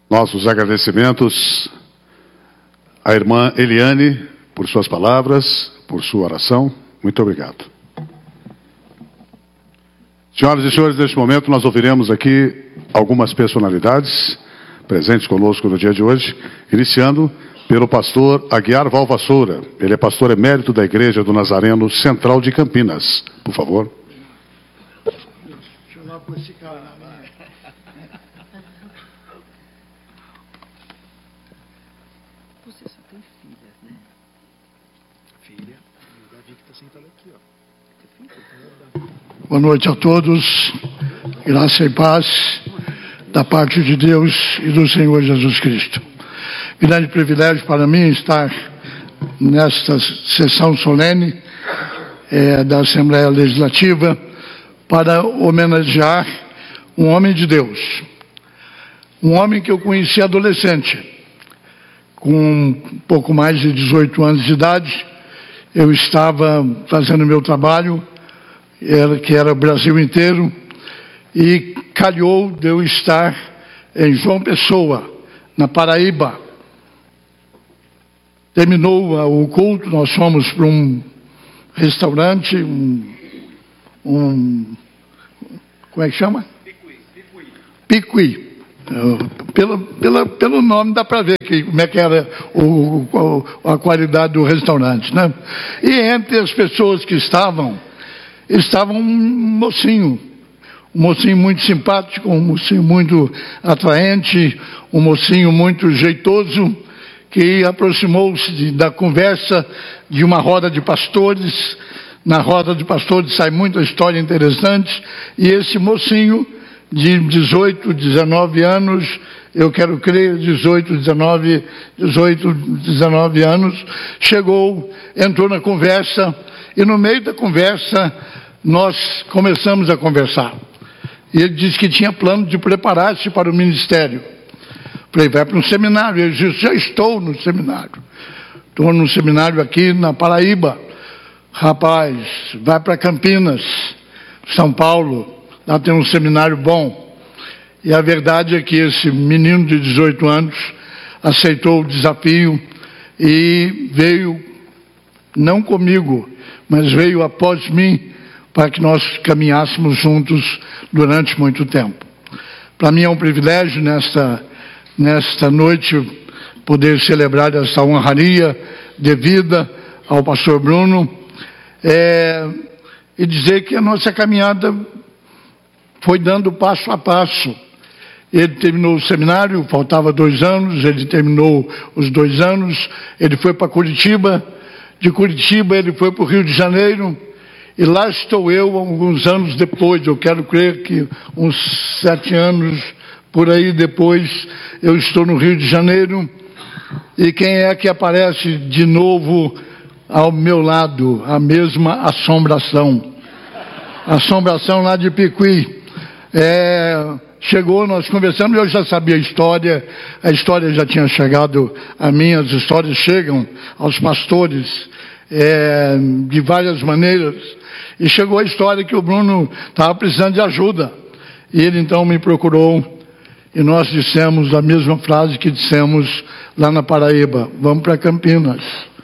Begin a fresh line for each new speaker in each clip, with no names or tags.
Nossos agradecimentos à irmã Eliane por suas palavras, por sua oração. Muito obrigado. Senhoras e senhores, neste momento nós ouviremos aqui algumas personalidades presentes conosco no dia de hoje, iniciando pelo pastor Aguiar Valvassoura. Ele é pastor emérito da Igreja do Nazareno Central de Campinas. Por favor. Deixa eu lá pôr esse cara na minha.
Você só tem filhas, né? Filha, o Davi que está sentado aqui, ó.
Boa noite a todos. Graça e paz da parte de Deus e do Senhor Jesus Cristo. Grande privilégio para mim estar nesta sessão solene da Assembleia Legislativa para homenagear um homem de Deus. Um homem que eu conheci adolescente. Com um pouco mais de 18 anos de idade, eu estava fazendo meu trabalho, que era o Brasil inteiro, e calhou de eu estar em João Pessoa, na Paraíba. Terminou o culto, nós fomos para um restaurante, como é que chama? Picuí. Pelo nome dá para ver como é que era a qualidade do restaurante, né? E entre as pessoas que estavam um mocinho muito simpático, um mocinho muito atraente, um mocinho muito jeitoso, que aproximou-se da conversa de uma roda de pastores. Na roda de pastores sai muita história interessante, e esse mocinho de 18, 19 anos, eu quero crer 18, 19 anos, chegou, entrou na conversa, e no meio da conversa nós começamos a conversar. E ele disse que tinha plano de preparar-se para o ministério. Falei, vai para um seminário. Ele disse, já estou no seminário. Estou no seminário aqui na Paraíba. Rapaz, vai para Campinas, São Paulo, lá tem um seminário bom. E a verdade é que esse menino de 18 anos aceitou o desafio e veio, não comigo, mas veio após mim, para que nós caminhássemos juntos durante muito tempo. Para mim é um privilégio nesta noite poder celebrar essa honraria devida ao pastor Bruno e dizer que a nossa caminhada foi dando passo a passo. Ele terminou o seminário, faltava 2 anos, ele terminou os 2 anos, ele foi para Curitiba, de Curitiba ele foi para o Rio de Janeiro, e lá estou eu, alguns anos depois, eu quero crer que uns 7 anos por aí depois, eu estou no Rio de Janeiro, e quem é que aparece de novo ao meu lado? A mesma assombração. Assombração lá de Picuí. Chegou, nós conversamos, eu já sabia a história já tinha chegado a mim, as histórias chegam aos pastores de várias maneiras, e chegou a história que o Bruno estava precisando de ajuda, e ele então me procurou, e nós dissemos a mesma frase que dissemos lá na Paraíba, vamos para Campinas,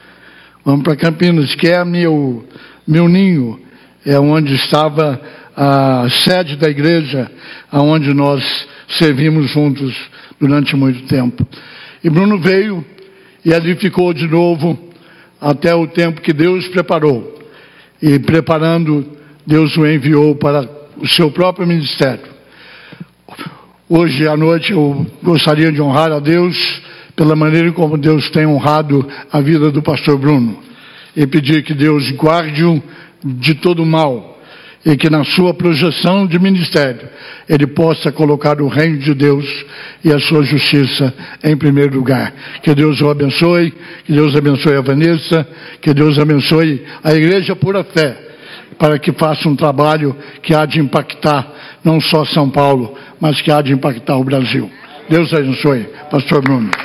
que é meu ninho, é onde estava a sede da igreja, aonde nós servimos juntos durante muito tempo. E Bruno veio, e ali ficou de novo, até o tempo que Deus preparou. E preparando, Deus o enviou para o seu próprio ministério. Hoje à noite eu gostaria de honrar a Deus pela maneira como Deus tem honrado a vida do pastor Bruno. E pedir que Deus guarde-o de todo mal, e que na sua projeção de ministério, ele possa colocar o reino de Deus e a sua justiça em primeiro lugar. Que Deus o abençoe, que Deus abençoe a Vanessa, que Deus abençoe a Igreja Pura Fé, para que faça um trabalho que há de impactar não só São Paulo, mas que há de impactar o Brasil. Deus abençoe, pastor Bruno.